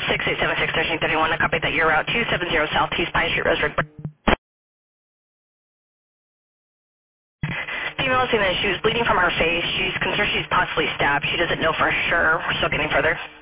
6876-1331, a copy that you're out 270 Southeast Pine Street, Roseburg. Female is saying that she was bleeding from her face. She's concerned she's possibly stabbed. She doesn't know for sure. We're still getting further.